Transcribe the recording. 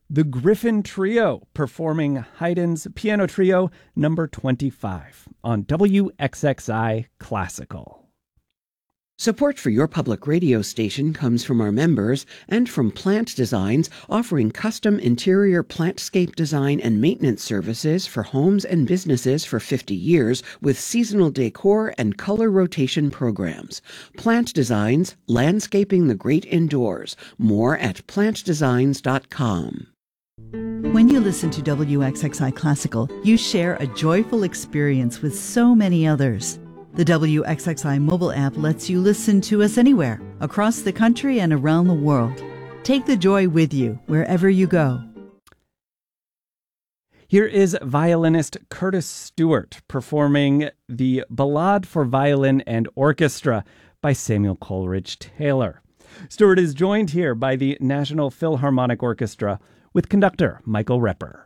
The Griffin Trio performing Haydn's Piano Trio number 25 on WXXI Classical. Support for your public radio station comes from our members and from Plant Designs, offering custom interior plantscape design and maintenance services for homes and businesses for 50 years with seasonal decor and color rotation programs. Plant Designs, landscaping the great indoors. More at plantdesigns.com. When you listen to WXXI Classical, you share a joyful experience with so many others. The WXXI mobile app lets you listen to us anywhere, across the country and around the world. Take the joy with you wherever you go. Here is violinist Curtis Stewart performing the Ballade for Violin and Orchestra by Samuel Coleridge Taylor. Stewart is joined here by the National Philharmonic Orchestra with conductor Michael Repper.